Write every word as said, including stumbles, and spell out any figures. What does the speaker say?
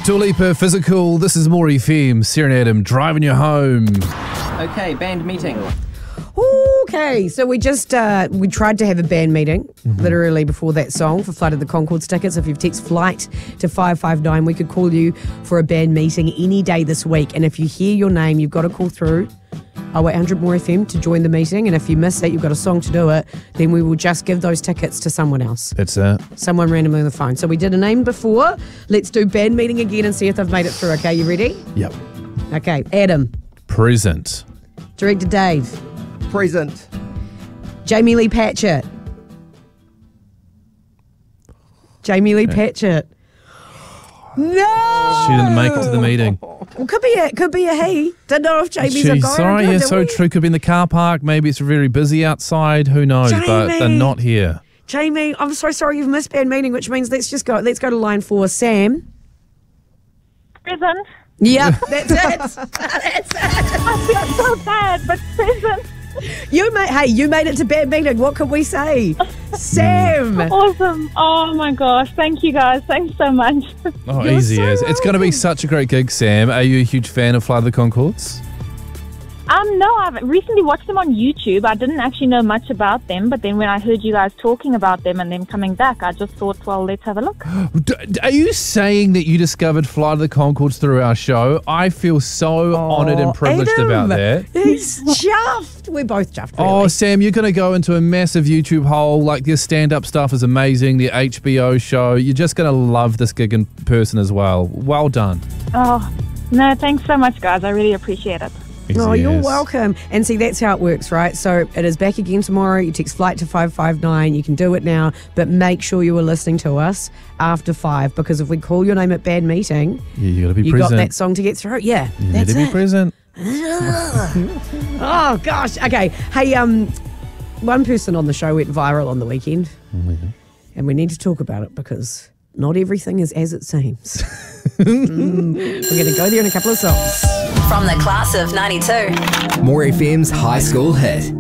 Dua Lipa, Physical. This is More F M. Sarah and Adam driving you home. Okay, band meeting. Okay, so we just uh, we tried to have a band meeting mm-hmm. literally before that song for Flight of the Conchords tickets. If you've text Flight to five five nine, we could call you for a band meeting any day this week. And if you hear your name, you've got to call through oh eight hundred More F M to join the meeting. And if you miss it, you've got a song to do it, then we will just give those tickets to someone else. That's it. Someone randomly on the phone. So we did a name before. Let's do band meeting again and see if they've made it through. Okay, you ready? Yep. Okay, Adam. Present. Director Dave. Present. Jamie Lee Patchett. Jamie Lee Patchett. No! She didn't make it to the meeting. Well, could be a, could be a he. Don't know if Jamie's She's a guy. sorry, or yeah, good, so we? true. Could be in the car park. Maybe it's very busy outside. Who knows? Jamie. But they're not here. Jamie, I'm so sorry you've missed band meeting, which means let's just go. Let's go to line four. Sam. Present. Yep, that's it. That's it. I feel so bad, but present. You made. Hey, you made it to band meeting. What can we say, Sam? Awesome. Oh my gosh. Thank you guys. Thanks so much. Oh, You're easy so as. It's going to be welcome. such a great gig, Sam. Are you a huge fan of Flight of the Conchords? Um, no, I've recently watched them on YouTube. I didn't actually know much about them, but then when I heard you guys talking about them and them coming back, I just thought, well, let's have a look. D- Are you saying that you discovered Flight of the Conchords through our show? I feel so honoured and privileged Adam, about that. He's chuffed. We're both chuffed. Really. Oh, Sam, you're going to go into a massive YouTube hole. Like, your stand-up stuff is amazing. The H B O show. You're just going to love this gig in person as well. Well done. Oh, no, thanks so much, guys. I really appreciate it. Easy Oh, you're as. welcome. And see, that's how it works, right? So it is back again tomorrow. You text Flight to five five nine. You can do it now, but make sure you are listening to us after five, because if we call your name at band meeting, Yeah, you got to be you present. got that song to get through. Yeah, You need that's to be it. present. Oh, gosh. Okay. Hey, um, one person on the show went viral on the weekend, and we need to talk about it because not everything is as it seems. mm, we're going to go there in a couple of songs. From the class of ninety-two. More F M's High School Hit.